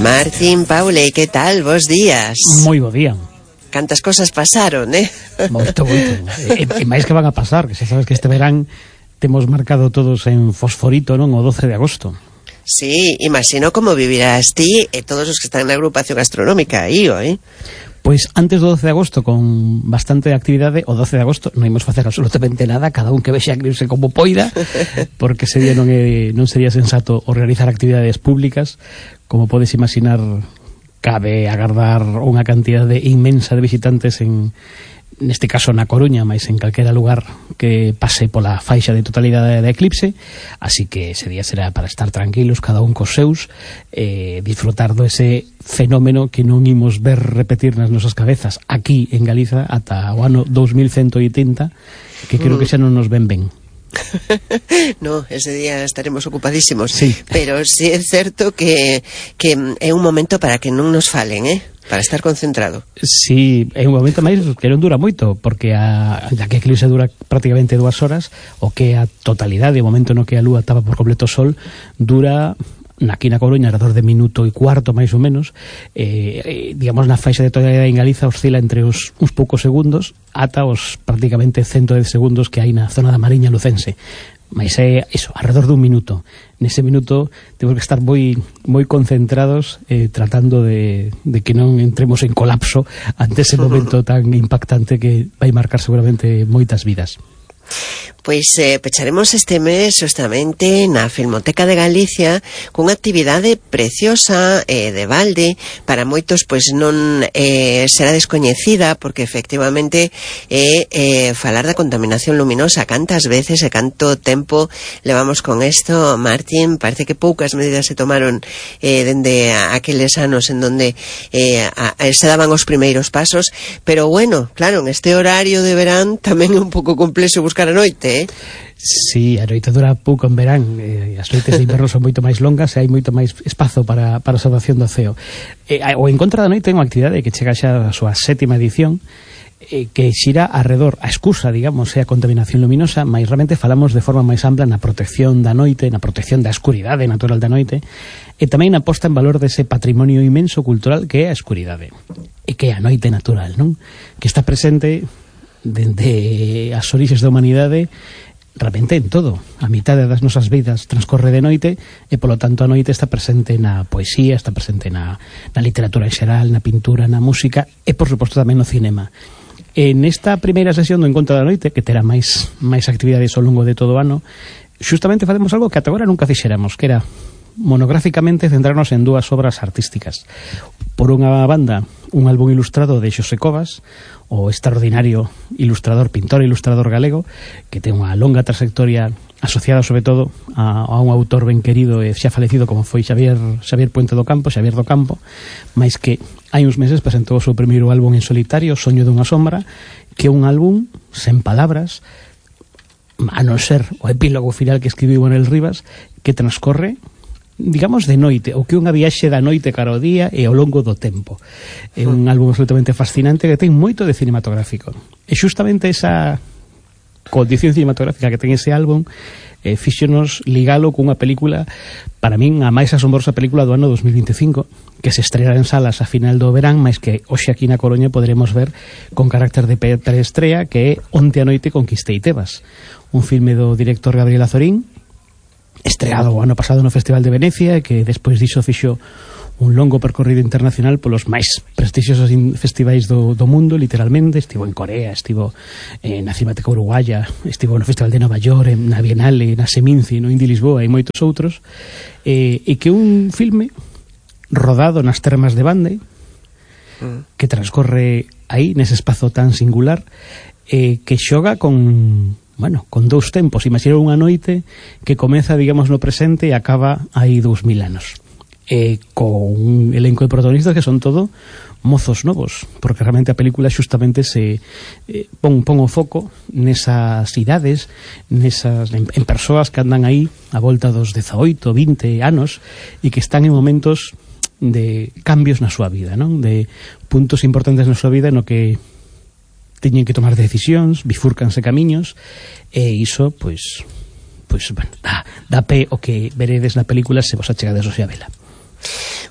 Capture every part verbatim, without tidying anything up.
Martín, Paule, que tal? Bos días. Moi bo día. Cantas cosas pasaron, eh? Moito, moito. E, e máis que van a pasar, que xa sabes que este verán temos marcado todos en fosforito, non? O doce de agosto. Sí, imagino como vivirás ti e todos os que están na agrupación gastronómica aí, eh? Pois antes do doce de agosto, con bastante actividade, o doce de agosto non imos facer absolutamente nada, cada un que vexa criarse como poida, porque ese día non, é, non sería sensato o realizar actividades públicas. Como podes imaginar, cabe agardar unha cantidade inmensa de visitantes en, neste caso na Coruña, mais en calquera lugar que pase pola faixa de totalidade da eclipse, así que ese día será para estar tranquilos, cada un cos seus, eh, disfrutar do ese fenómeno que non imos ver repetir nas nosas cabezas aquí en Galiza ata o ano dous mil ciento oitenta, que creo que xa non nos ven ben. No, ese día estaremos ocupadísimos, sí. Pero sí é certo que, que é un momento para que non nos falen, eh? Para estar concentrado. Sí, é un momento máis que non dura moito, porque a, a que a eclipse dura prácticamente dúas horas, o que a totalidade, o momento no que a lúa tapa por completo o sol, dura aquí na Coruña alrededor de minuto e cuarto máis ou menos, eh, eh, digamos na faixa de totalidade en Galiza oscila entre os uns poucos segundos ata os prácticamente ciento dez segundos que hai na zona da Mariña lucense. Mas é iso, alrededor dun minuto. Nese minuto temos que estar moi moi concentrados, eh, tratando de, de que non entremos en colapso ante ese momento tan impactante que vai marcar seguramente moitas vidas. Pois eh, pecharemos este mes justamente na Filmoteca de Galicia cunha actividade preciosa eh, de balde. Para moitos pois non eh, será descoñecida, porque efectivamente é eh, falar da contaminación luminosa. Cantas veces e canto tempo levamos con isto, Martín? Parece que poucas medidas se tomaron eh, dende aqueles anos en donde eh, a, a, se daban os primeiros pasos, pero bueno, claro, en este horario de verán tamén é un pouco complexo buscar a noite, eh? Sí, a noite dura pouco en verán, eh, as noites de inverno son moito máis longas e hai moito máis espazo para, para a observación do ceo. Eh, o En Contra da Noite é unha actividade que chega xa a súa sétima edición, eh, que xira arredor, a excusa, digamos, é a contaminación luminosa, mas realmente falamos de forma máis ampla na protección da noite, na protección da escuridade natural da noite, e tamén na posta en valor dese patrimonio inmenso cultural que é a escuridade, e que é a noite natural, non? Que está presente dende as orixes da humanidade realmente en todo. A mitade das nosas vidas transcorre de noite e polo tanto a noite está presente na poesía, está presente na, na literatura en xeral, na pintura, na música e por suposto tamén no cinema. En esta primeira sesión do En Contra da Noite, que terá máis, máis actividades ao longo de todo o ano, xustamente facemos algo que ata agora nunca fixéramos, que era monográficamente centrarnos en dúas obras artísticas. Por unha banda, un álbum ilustrado de Xosé Covas, o extraordinario ilustrador, pintor e ilustrador galego, que ten unha longa trayectoria asociada sobre todo a, a un autor ben querido e xa falecido como foi Xavier, Xavier Puente do Campo, Xavier do Campo, mais que hai uns meses presentou o seu primeiro álbum en solitario, Soño dunha sombra, que é un álbum sen palabras, a non ser o epílogo final que escribiu Manuel Rivas, que transcorre, digamos, de noite, ou que unha viaxe da noite cara ao día e ao longo do tempo. É un álbum absolutamente fascinante que ten moito de cinematográfico. E xustamente esa condición cinematográfica que ten ese álbum eh, fíxonos ligalo cunha película, para min a máis asombrosa película do ano dos mil vinte e cinco, que se estreará en salas a final do verán, mas que hoxe aquí na Coruña poderemos ver con carácter de preestrea, que é Onte a noite conquistei Tebas, un filme do director Gabriel Azorín, estreado o ano pasado no Festival de Venecia, e que despois diso fixo un longo percorrido internacional polos máis prestixiosos festivais do, do mundo, literalmente. Estivo en Corea, estivo eh, na Cinemateca Uruguaya, estivo no Festival de Nova York, na Bienale, na Seminci, no Indy Lisboa e moitos outros, eh, e que un filme rodado nas termas de Bande, que transcorre aí, nese espazo tan singular, eh, que xoga con... bueno, con dous tempos. Imaginar unha noite que comeza, digamos, no presente e acaba aí dous mil anos. E con un elenco de protagonistas que son todo mozos novos, porque realmente a película xustamente se eh, pon, pon o foco nesas idades, nesas, en, en persoas que andan aí a volta dos dezaoito, vinte anos e que están en momentos de cambios na súa vida, non? De puntos importantes na súa vida no que teñen que tomar decisións, bifúrcanse camiños, e iso, pois, pois bueno, dá, dá pé o que veredes na película se vos achegades hoxe a vela.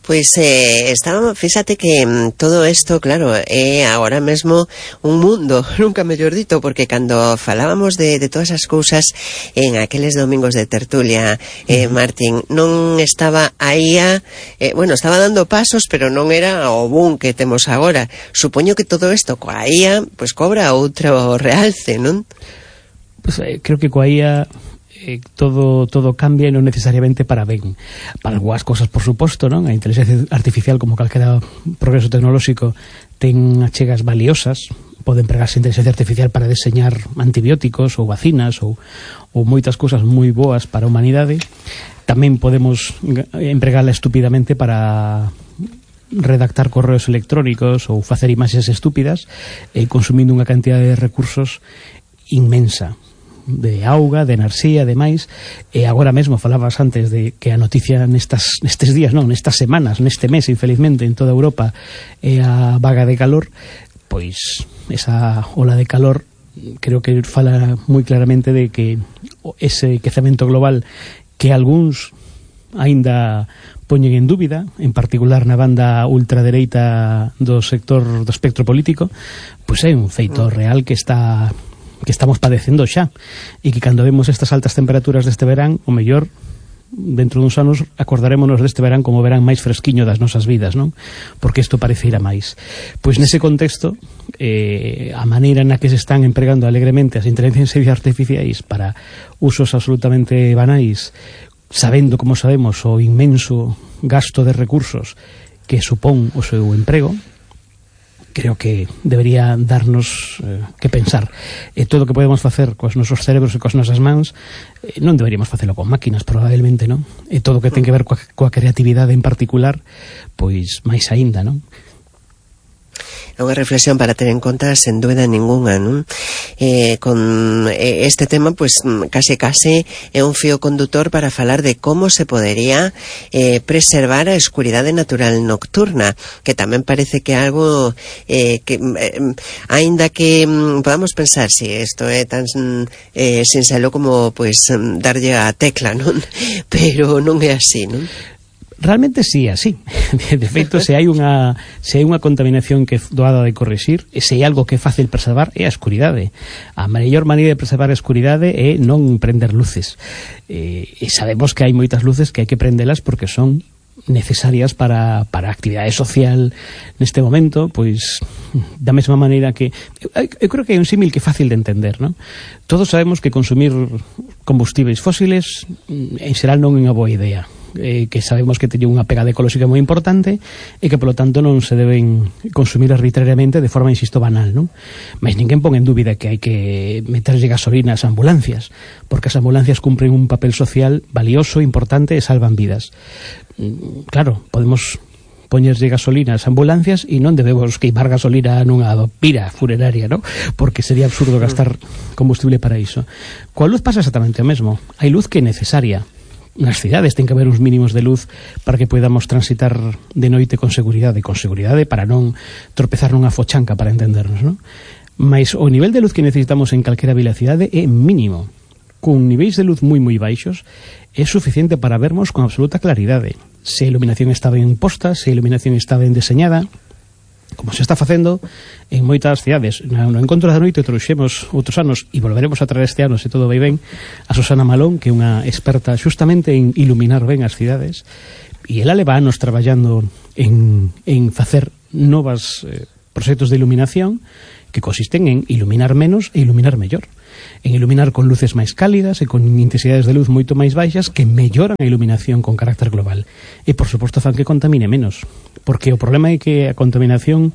Pois eh, estaba, fíxate que mm, todo isto, claro, é agora mesmo un mundo, nunca mellor dito, porque cando falábamos de, de todas as cousas en aqueles domingos de tertulia, eh, Martín, non estaba aí a, eh, bueno, estaba dando pasos, pero non era o boom que temos agora. Supoño que todo isto coa I A, pois cobra outro realce, non? Pues, eh, creo que coa I A eh, todo todo cambia e non necesariamente para ben. Para algunhas cosas, por suposto, non? A inteligencia artificial, como calquera progreso tecnolóxico, ten achegas valiosas. Pode empregarse a inteligencia artificial para deseñar antibióticos ou vacinas ou, ou moitas cousas moi boas para a humanidade. Tamén podemos empregala estúpidamente para redactar correos electrónicos ou facer imaxes estúpidas, eh, consumindo unha cantidad de recursos inmensa, de auga, de enerxía, de máis. E agora mesmo falabas antes de que a noticia nestas, nestes días, non, nestas semanas, neste mes, infelizmente, en toda Europa é a vaga de calor. Pois esa ola de calor creo que fala moi claramente de que ese quecemento global que algúns aínda poñen en dúbida, en particular na banda ultradereita do sector do espectro político, pois é un feito real que está que estamos padecendo xa, e que cando vemos estas altas temperaturas deste verán, o mellor dentro duns anos acordarémonos deste verán como o verán máis fresquiño das nosas vidas, non? Porque isto parece ir a máis. Pois nese contexto, eh, a maneira na que se están empregando alegremente as inteligencias artificiais para usos absolutamente banais, sabendo, como sabemos, o inmenso gasto de recursos que supón o seu emprego, creo que debería darnos eh, que pensar. E todo o que podemos facer coas nosos cerebros e coas nosas mans, eh, non deberíamos facelo con máquinas, probablemente, non? E todo o que ten que ver coa, coa creatividade en particular, pois máis aínda, non? É unha reflexión para ter en conta sen dúbida ninguna, non? Eh, con eh, este tema, pues case case é un fío condutor para falar de como se podería eh, preservar a escuridade natural nocturna, que tamén parece que algo eh, que eh, aínda que mm, podamos pensar si sí, isto é tan eh, sincero como pues darlle a tecla, non? Pero non é así, non? Realmente sí, así. De feito, se hai unha se hai unha contaminación que é doada de corrixir, e se hai algo que é fácil preservar, é a escuridade. A mellor maneira de preservar a escuridade é non prender luces. E, e sabemos que hai moitas luces que hai que prendelas porque son necesarias para, para a actividade social neste momento, pois da mesma maneira que eu, eu creo que é un símil que é fácil de entender, non? Todos sabemos que consumir combustibles fósiles en xeral non é unha boa idea, eh, que sabemos que teñen unha pegada ecolóxica moi importante e que polo tanto non se deben consumir arbitrariamente de forma, insisto, banal, non? Mas ninguén pon en dúbida que hai que meterlle gasolina ás ambulancias, porque as ambulancias cumpren un papel social valioso, importante e salvan vidas. Claro, podemos poñerlle gasolina ás ambulancias e non debemos queimar gasolina nunha pira funeraria, ¿no? Porque sería absurdo gastar combustible para iso. Coa luz pasa exactamente o mesmo. Hai luz que é necesaria. Nas cidades ten que haber uns mínimos de luz para que podamos transitar de noite con seguridade, con seguridade para non tropezar nunha fochanca, para entendernos, ¿no? Mas o nivel de luz que necesitamos en calquera vilacidade é mínimo. Con niveis de luz moi moi baixos é suficiente para vermos con absoluta claridade se a iluminación está ben posta, se a iluminación está ben deseñada, como se está facendo en moitas cidades. No encontro da noite trouxemos outros anos e volveremos a traer este ano, se todo vai ben, a Susana Malón, que é unha experta xustamente en iluminar ben as cidades, e ela leva anos traballando en, en facer novas eh, proxectos de iluminación que consisten en iluminar menos e iluminar mellor, en iluminar con luces máis cálidas e con intensidades de luz moito máis baixas que melloran a iluminación con carácter global. E, por suposto, fan que contamine menos, porque o problema é que a contaminación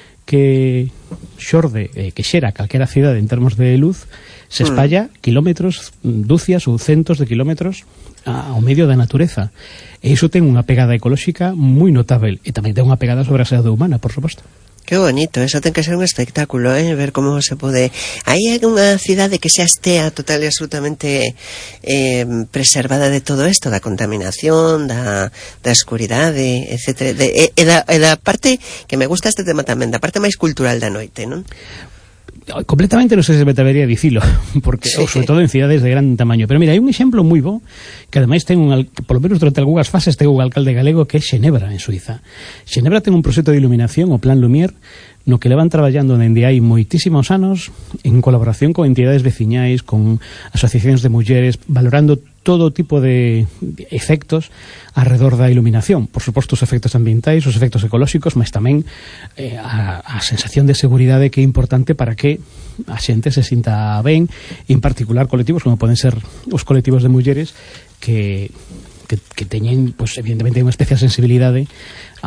que xorde, eh, que xera calquera cidade en termos de luz se espalla mm. kilómetros, dúcias ou centos de kilómetros ao medio da natureza. E iso ten unha pegada ecolóxica moi notável e tamén ten unha pegada sobre a saúde humana, por suposto. Que bonito, eso ten que ser un espectáculo, eh? Ver como se pode... Aí hai unha cidade que xa estea total e absolutamente eh, preservada de todo isto, da contaminación, da, da escuridade, etcétera. De, e, e, da, e da parte que me gusta este tema tamén, da parte máis cultural da noite, non? completamente non sei se me atrevería a dicilo, porque sí. Sobre todo en cidades de gran tamaño. Pero mira, hai un exemplo moi bo, que ademais ten un, polo menos durante algunhas fases ten un alcalde galego, que é Xenebra, en Suiza. Xenebra ten un proxecto de iluminación, o Plan Lumière, no que levan traballando dende hai moitísimos anos en colaboración con entidades veciñais, con asociacións de mulleres, valorando todo tipo de efectos alrededor da iluminación. Por suposto, os efectos ambientais, os efectos ecolóxicos, mas tamén eh, a, a sensación de seguridade que é importante para que a xente se sinta ben, en particular colectivos como poden ser os colectivos de mulleres que, que, que teñen, pues, evidentemente, unha especial sensibilidade